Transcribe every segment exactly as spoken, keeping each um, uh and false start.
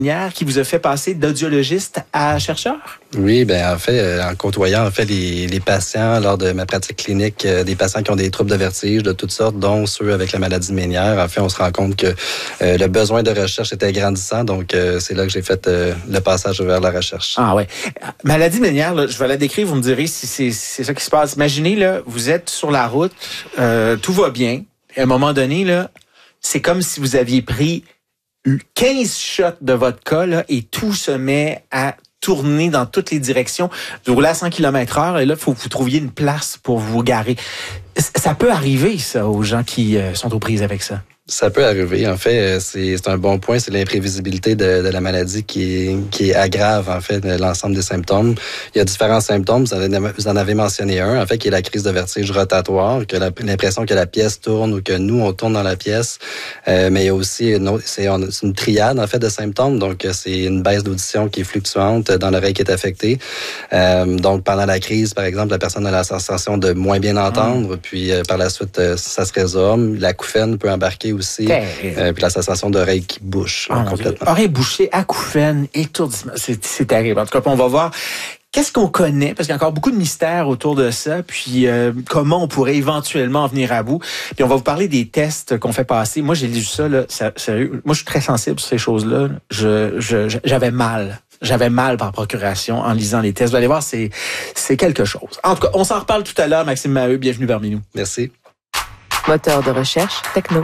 qui vous a fait passer d'audiologiste à chercheur? Oui, ben en fait, euh, en côtoyant en fait les, les patients lors de ma pratique clinique, euh, des patients qui ont des troubles de vertige de toutes sortes, dont ceux avec la maladie Ménière, en fait, on se rend compte que euh, le besoin de recherche était grandissant, donc euh, c'est là que j'ai fait euh, le passage vers la recherche. Ah ouais. Maladie Ménière, là, je vais la décrire, vous me direz si c'est, c'est ça qui se passe. Imaginez, là, vous êtes sur la route, euh, tout va bien, et à un moment donné, là, c'est comme si vous aviez pris quinze shots de vodka, là, et tout se met à tourner dans toutes les directions. Vous roulez à cent kilomètres heure et là, il faut que vous trouviez une place pour vous garer. Ça peut arriver, ça, aux gens qui euh, sont aux prises avec ça. Ça peut arriver. En fait, c'est, c'est un bon point. C'est l'imprévisibilité de, de la maladie qui, qui aggrave, en fait, l'ensemble des symptômes. Il y a différents symptômes. Vous en avez, vous en avez mentionné un, en fait, qui est la crise de vertige rotatoire, que la, l'impression que la pièce tourne ou que nous, on tourne dans la pièce. Euh, mais il y a aussi une autre, c'est, on, c'est une triade, en fait, de symptômes. Donc, c'est une baisse d'audition qui est fluctuante dans l'oreille qui est affectée. Euh, donc, pendant la crise, par exemple, la personne a la sensation de moins bien entendre. Mmh. Puis, euh, par la suite, ça se résorbe. L'acouphène peut embarquer aussi. Aussi, euh, puis la sensation d'oreille qui bouche ah, complètement. Oreille bouchée, acouphène, étourdissement, c'est, c'est terrible. En tout cas, on va voir qu'est-ce qu'on connaît, parce qu'il y a encore beaucoup de mystères autour de ça, puis euh, comment on pourrait éventuellement en venir à bout. Puis on va vous parler des tests qu'on fait passer. Moi, j'ai lu ça, là, ça, sérieux. Moi, je suis très sensible sur ces choses-là. Je, je, j'avais mal. J'avais mal par procuration en lisant les tests. Vous allez voir, c'est, c'est quelque chose. En tout cas, on s'en reparle tout à l'heure. Maxime Maheu, bienvenue parmi nous. Merci. Moteur de recherche techno.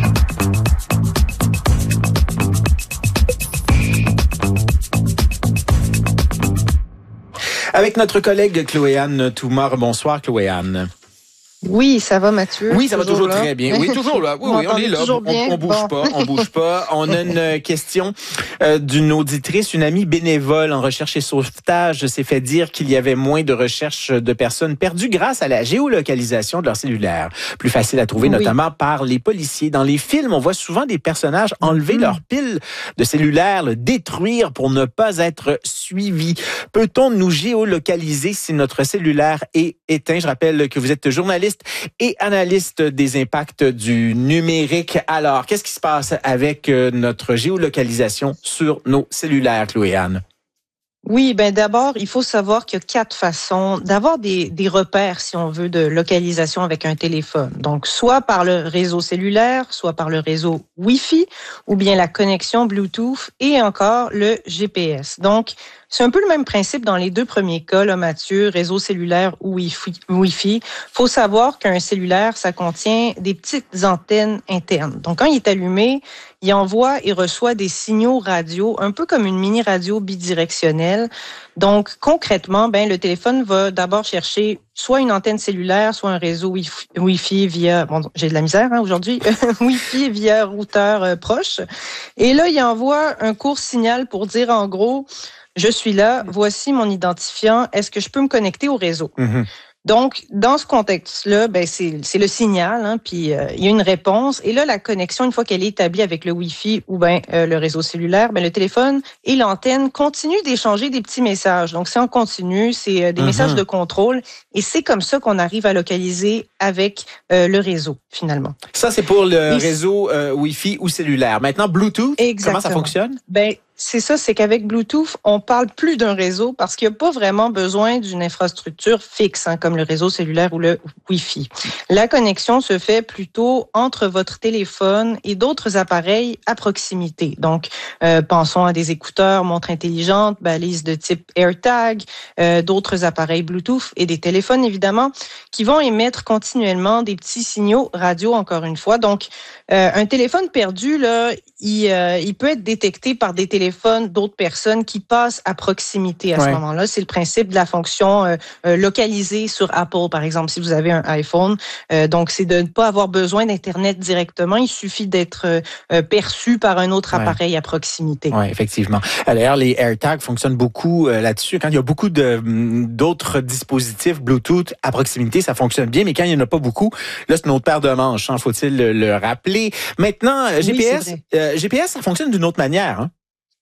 Avec notre collègue Chloé-Anne Toumar. Bonsoir, Chloé-Anne. Oui, ça va, Mathieu? Oui, ça va toujours là. très bien. Oui, toujours là. Oui, oui, on est là. On, on bouge bon. pas, on bouge pas. On a une question euh, d'une auditrice, une amie bénévole en recherche et sauvetage s'est fait dire qu'il y avait moins de recherches de personnes perdues grâce à la géolocalisation de leur cellulaire. Plus facile à trouver, oui. notamment par les policiers. Dans les films, on voit souvent des personnages enlever mmh. leur pile de cellulaire, le détruire pour ne pas être suivis. Peut-on nous géolocaliser si notre cellulaire est éteint? Je rappelle que vous êtes journaliste et analyste des impacts du numérique. Alors, qu'est-ce qui se passe avec notre géolocalisation sur nos cellulaires, Chloé-Anne? Oui, ben d'abord, il faut savoir qu'il y a quatre façons d'avoir des, des repères, si on veut, de localisation avec un téléphone. Donc, soit par le réseau cellulaire, soit par le réseau Wi-Fi, ou bien la connexion Bluetooth et encore le G P S. Donc, c'est un peu le même principe dans les deux premiers cas, là, Mathieu, réseau cellulaire ou Wi-Fi. Wi-Fi. Faut savoir qu'un cellulaire, ça contient des petites antennes internes. Donc, quand il est allumé, il envoie et reçoit des signaux radio, un peu comme une mini-radio bidirectionnelle. Donc, concrètement, ben, le téléphone va d'abord chercher soit une antenne cellulaire, soit un réseau Wi-Fi, Wi-Fi via, bon, j'ai de la misère, hein, aujourd'hui, Wi-Fi via routeur euh, proche. Et là, il envoie un court signal pour dire, en gros, je suis là, voici mon identifiant, est-ce que je peux me connecter au réseau? Mm-hmm. Donc, dans ce contexte-là, ben c'est, c'est le signal, hein, puis euh, il y a une réponse. Et là, la connexion, une fois qu'elle est établie avec le Wi-Fi ou ben euh, le réseau cellulaire, ben le téléphone et l'antenne continuent d'échanger des petits messages. Donc, c'est en continu, c'est euh, des mm-hmm. messages de contrôle. Et c'est comme ça qu'on arrive à localiser avec euh, le réseau, finalement. Ça, c'est pour le et réseau euh, Wi-Fi ou cellulaire. Maintenant, Bluetooth, exactement. Comment ça fonctionne? Ben, c'est ça, c'est qu'avec Bluetooth, on parle plus d'un réseau parce qu'il n'y a pas vraiment besoin d'une infrastructure fixe, hein, comme le réseau cellulaire ou le Wi-Fi. La connexion se fait plutôt entre votre téléphone et d'autres appareils à proximité. Donc, euh, pensons à des écouteurs, montres intelligentes, balises de type AirTag, euh, d'autres appareils Bluetooth et des téléphones, évidemment, qui vont émettre continuellement des petits signaux radio, encore une fois. Donc, euh, un téléphone perdu, là, il, euh, il peut être détecté par des téléphones d'autres personnes qui passent à proximité à ouais. ce moment-là. C'est le principe de la fonction euh, euh, localisée sur Apple, par exemple, si vous avez un iPhone. Euh, donc, c'est de ne pas avoir besoin d'Internet directement. Il suffit d'être euh, perçu par un autre ouais. appareil à proximité. Oui, effectivement. D'ailleurs, les AirTags fonctionnent beaucoup euh, là-dessus. Quand il y a beaucoup de, d'autres dispositifs Bluetooth à proximité, ça fonctionne bien, mais quand il n'y en a pas beaucoup, là, c'est une autre paire de manches, hein, faut-il le, le rappeler. Maintenant, G P S, oui, euh, G P S, ça fonctionne d'une autre manière, hein?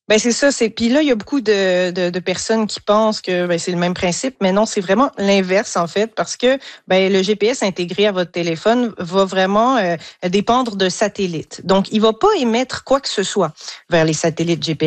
Ben c'est ça, c'est puis là il y a beaucoup de, de, de personnes qui pensent que ben, c'est le même principe, mais non, c'est vraiment l'inverse en fait, parce que ben le G P S intégré à votre téléphone va vraiment euh, dépendre de satellites. Donc il va pas émettre quoi que ce soit vers les satellites G P S.